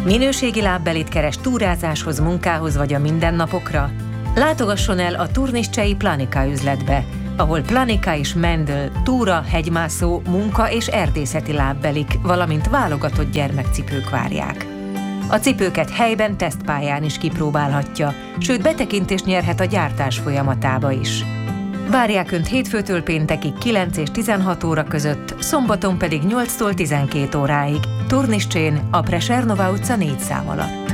Minőségi lábbelit keres túrázáshoz, munkához vagy a mindennapokra? Látogasson el a turniszcsei Planika üzletbe, ahol Planika és Mendel túra, hegymászó, munka és erdészeti lábbelik, valamint válogatott gyermekcipők várják. A cipőket helyben tesztpályán is kipróbálhatja, sőt betekintést nyerhet a gyártás folyamatába is. Várják Önt hétfőtől péntekig 9 és 16 óra között, szombaton pedig 8-tól 12 óráig, Turniszcsén, a Presernova utca 4 szám alatt.